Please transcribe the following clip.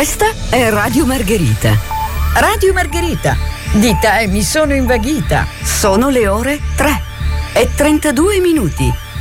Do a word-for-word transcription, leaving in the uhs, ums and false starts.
Questa è Radio Margherita. Radio Margherita, di te mi sono invaghita. Sono le ore tre e trentadue minuti.